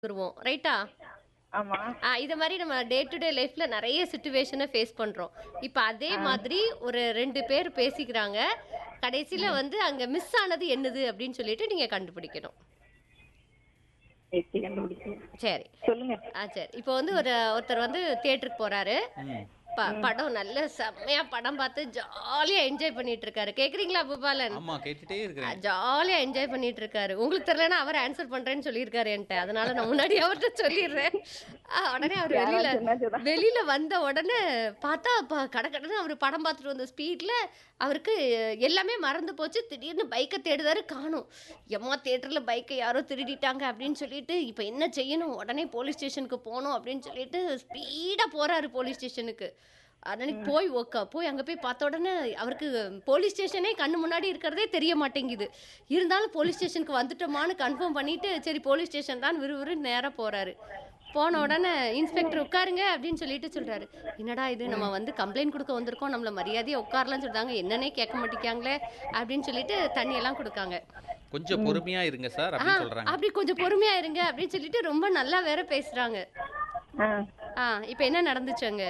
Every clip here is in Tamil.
வருவோம். ரைட்டா? ஆமா. இத மாரி நம்ம டே டு டே லைஃப்ல நெறைய சிச்சுவேஷன ஃபேஸ் பண்றோம். இப்ப அதே மாதிரி ஒரு 2 பேர் பேசிக்கிறாங்க. கடைசில வந்து அங்க மிஸ் ஆனது என்னது அப்படின்னு சொல்லிட்டு நீங்க கண்டுபிடிக்கணும். எப்படி கண்டுபிடிச்சீங்க? சரி. சொல்லுங்க. சரி. இப்போ வந்து ஒருத்தர் வந்து தியேட்டருக்கு போறாரு. ம். படம் நல்ல செம்மையா படம் பார்த்து ஜாலியா என்ஜாய் பண்ணிட்டு இருக்காரு. கேக்குறீங்களா பூபாலன்? ஆமா கேட்டுட்டே இருக்கிறேன். ஜாலியா என்ஜாய் பண்ணிட்டு இருக்காரு. உங்களுக்கு தெரியலன்னா அவர் ஆன்சர் பண்றேன்னு சொல்லியிருக்காரு என்கிட்ட. அதனால நான் முன்னாடி அவர்கிட்ட சொல்லிடுறேன். உடனே அவர் யாராவது சொன்னா சொல்றா. வெளியில வந்த உடனே பார்த்தா கடகடன்னு அவர் படம் பார்த்துட்டு வந்த ஸ்பீட்ல அவருக்கு எல்லாமே மறந்து போச்சு. திடீர்னு பைக்கை தேடுதாரு, காணும். எம்மா தியேட்டர்ல பைக்கை யாரோ திருடிட்டாங்க அப்படின்னு சொல்லிட்டு இப்ப என்ன செய்யணும், உடனே போலீஸ் ஸ்டேஷனுக்கு போகணும் அப்படின்னு சொல்லிட்டு ஸ்பீடா போறாரு போலீஸ் ஸ்டேஷனுக்கு. அன்னைக்கு போய் அங்கே போய் பார்த்த உடனே அவருக்கு போலீஸ் ஸ்டேஷனே கண்ணு முன்னாடி இருக்கிறதே தெரிய மாட்டேங்குது. இருந்தாலும் போலீஸ் ஸ்டேஷனுக்கு வந்துட்டோமான்னு கன்ஃபார்ம் பண்ணிட்டு சரி போலீஸ் ஸ்டேஷன் தான் விறுவிறுன்னு நேராக போறாரு. போன உடனே இன்ஸ்பெக்டர் உட்காருங்க அப்படின்னு சொல்லிட்டு சொல்றாரு. என்னடா இது, நம்ம வந்து கம்ப்ளைண்ட் கொடுக்க வந்திருக்கோம், நம்மள மரியாதையை உட்காரலாம்னு சொல்றாங்க, என்னன்னே கேட்க மாட்டேங்காங்களே அப்படின்னு சொல்லிட்டு தண்ணி எல்லாம் கொடுக்காங்க. கொஞ்சம் பொறுமையா இருங்க சார் அப்படின்னு சொல்றாங்க. அப்படி கொஞ்சம் பொறுமையா இருங்க அப்படின்னு சொல்லிட்டு ரொம்ப நல்லா வேற பேசுறாங்க. இப்போ என்ன நடந்துச்சு அங்க?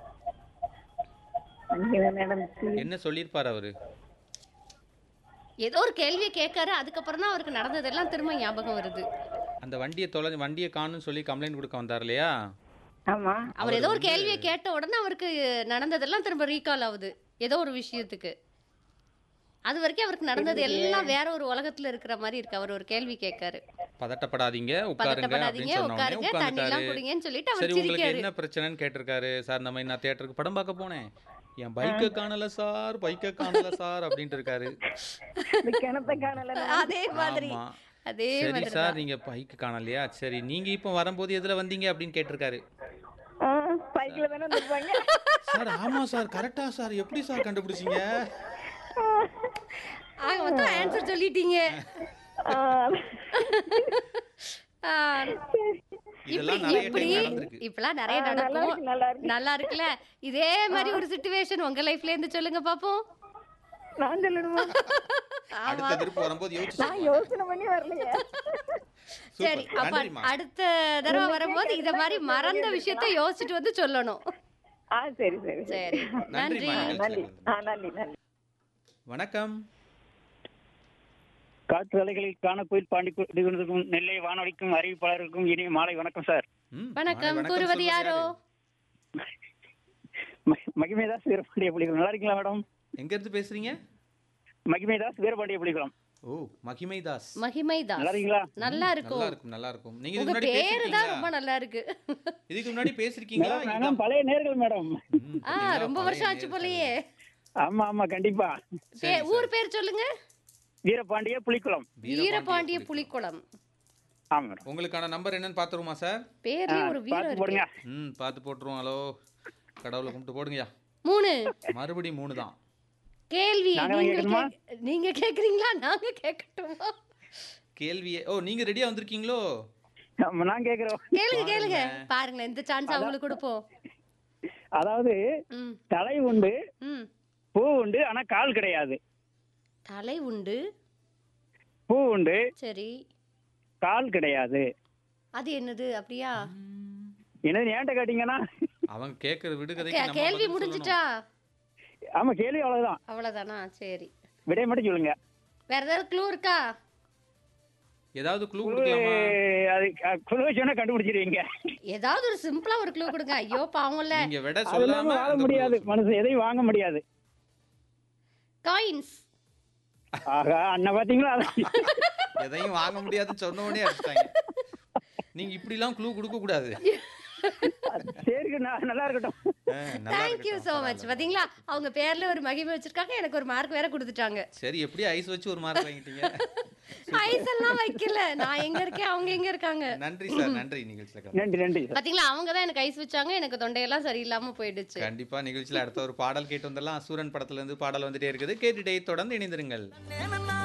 என்ன சொல்லிருப்பாரு அவரு? ஏதோ ஒரு கேள்வியை கேட்காரு. அதுக்கப்புறம் தான் அவருக்கு நடந்ததெல்லாம் திரும்ப ஞாபகம் வருது. அந்த வண்டியை காணும்னு சொல்லி கம்ப்ளைண்ட் கொடுக்க வந்தார் இல்லையா? ஆமா. அவர் ஏதோ ஒரு கேள்வியை கேட்ட உடனே அவருக்கு நடந்ததெல்லாம் திரும்ப ரீகால் ஆகுது ஏதோ ஒரு விஷயத்துக்கு. அது வரைக்கும் அவருக்கு நடந்தது எல்லாம் வேற ஒரு உலகத்துல இருக்கிற மாதிரி இருக்கு. அவர் ஒரு கேள்வி கேட்காரு. பதட்டப்படாதீங்க, உட்காருங்க பதட்டப்படாதீங்க, அப்படின்னு சொன்ன உடனே உட்காருங்க, தண்ணி எல்லாம் உட்கார்ந்துட்டாரு. குடிங்கன்னு சொல்லிட்டு அவர் சரி உங்களுக்கு சிரிக்காரு. என்ன பிரச்சனைன்னு கேட்டிருக்காரு. சார் நம்ம நான் தியேட்டருக்கு படம் பார்க்க போனேன், என் பைக்கை காணல சார் அப்படின்ட்டு இருக்காரு. இந்த கிணத்தை காணல. அதே மாதிரி ஆமா. அதே சரி மாதிரி சார் நீங்க பைக்கு காணலையா, சரி நீங்க இப்போ வரும்போது எதுல வந்தீங்க அப்படின்னு கேட்டிருக்காரு. பைக்ல தானே வந்துருப்பாங்க. சார் ஆமா சார் கரெக்டா சார், எப்படி சார் கண்டுபிடிச்சீங்க? மொத்தம் ஆன்சர் சொல்லிட்டீங்க. இதெல்லாம் நிறைய இப்படி டைம் நடந்திருக்கு. இப்பெல்லாம் நிறைய நடக்கும். நல்லா இருக்குல்ல? இதே மாதிரி ஒரு சிச்சுவேஷன் உங்க லைஃப்ல இருந்து சொல்லுங்க பாப்போம். நான் சொல்லணுமா? அடுத்த திருப்பு வரும்போது யோசிச்சு நான் யோசனை பண்ணி வரலையே. சரி, அப்ப நன்றிம்மா. அடுத்த தடவை வரும்போது இத மாதிரி மறந்த விஷயத்த யோசிச்சுட்டு வந்து சொல்லணும். சரி சரி சரி, நன்றி. நன்றிம்மா, நன்றி. நிகழ்ச்சியில நன்றி நன்றி. வணக்கம். காற்று அலைகளில் காணக்குயில் பாண்டி கொண்டிருக்கும் நெல்லை வானொலிக்கும் அறிவிப்பாளருக்கும் இனிய மாலை வணக்கம் சார். வணக்கம். கூறுவது யாரோ? மகிமேதாஸ் வீரபாண்டிய புலிகுளம். நல்லா இருக்கீங்களா மேடம்? எங்க இருந்து பேசுறீங்க? மகிமேதாஸ் வீரபாண்டிய புலிகுளம். ஓ மகிமைதாஸ். மகிமைதாஸ். நல்லா இருக்கீங்களா? நல்லா இருக்கும். நல்லா இருக்கும். நீங்க இதுக்கு உங்க முன்னாடி பேரு தான் ரொம்ப பேசிருக்கீங்களா? நல்லா இருக்கு. இதுக்கு முன்னாடி பேசிருக்கீங்களா? மேடம், நாங்க பழைய நேர்கள் மேடம். ரொம்ப வருஷம் ஆச்சு போலயே. ஆமா ஆமா கண்டிப்பா. ஊர் பேர் சொல்லுங்க. வீரபாண்டிய புலிக்குளம். வீரபாண்டிய புலிக்குளம். ஆமா மேடம். உங்களுக்கான நம்பர் என்னன்னு பாத்துருமா சார்? பேர்லயே ஒரு வீரம் பார்த்து இருக்கு. போடுங்க. பார்த்து போட்டுருவோம். ஹலோ கடவுளை கும்பிட்டு போடுங்கயா. 3. மறுபடியும் 3 தான். கேள்வி நாங்க கேட்கணுமா? நீங்க கேக்குறீங்களா, நாங்க கேட்கட்டுமா? கேள்வியே நீங்க ரெடியா வந்திருக்கீங்களோ? ஆமா, நான் கேக்குறோம். கேளுங்க பாருங்களேன், இந்த சான்ஸ் அவங்களுக்கு கொடுப்போம். அதாவது ம், தலை உண்டு, ம். பூ உண்டு, ஆனா கால் கிடையாது. தலை உண்டு, பூ உண்டு, சரி, கால் கிடையாது. அது என்னது அப்படியா? என்னது ஏன்ட்ட கேட்டீங்கன்னா? அவங்க கேக்குற விடுகதைக்கு நம்ம கேள்வி பதில் முடிஞ்சிட்டா? ஆமா கேள்வி அவ்வளவுதான். அவ்வளவுதானா? சரி, விடைய மட்டும் சொல்லுங்க. வேற ஏதாவது க்ளூ இருக்கா? ஏதாவது க்ளூ கொடுக்கலாமா? அது குழு வச்சோன்னா கண்டுபிடிச்சிருவீங்க. ஏதாவது ஒரு சிம்பிளா ஒரு க்ளூ கொடுங்க. ஐயோ பாவம்ல. நீங்க விட அது சொல்லாம இல்லாம வாழ அந்த முடியாது, clue மனுஷன் எதையும் வாங்க முடியாது. காயின்ஸ். ஆகா அண்ணா பாத்தீங்களா? எதையும் வாங்க முடியாதுன்னு சொன்ன உடனே அடிச்சிட்டாங்க. நீங்க இப்படி எல்லாம் க்ளூ கொடுக்க கூடாது. சரி நல்லா இருக்கட்டும். நல்லா தேங்க்யூ இருக்கட்டும். So much. பாத்தீங்களா, அவங்க பேர்ல ஒரு மகிமை வச்சிருக்காங்க, எனக்கு ஒரு மார்க் வேற கொடுத்துட்டாங்க. சரி எப்படி ஐஸ் வச்சு ஒரு மார்க் வாங்கிட்டீங்க? ஐஸ் எல்லாம் வைக்கல, நான் எங்க இருக்கேன், அவங்க எங்க இருக்காங்க. நன்றி சார், நன்றி நிகழ்ச்சியில. நன்றி நன்றி. பாத்தீங்களா, அவங்க தான் எனக்கு ஐஸ் வச்சாங்க, எனக்கு தொண்டையெல்லாம் சரியில்லாம போயிடுச்சு. கண்டிப்பா நிகழ்ச்சியில அடுத்த ஒரு பாடல் கேட்டு வந்துடலாம். அசூரன் படத்துல இருந்து பாடல் வந்துட்டே இருக்குது. கேட்டுட்டே தொடர்ந்து இணைந்திருங்கள்.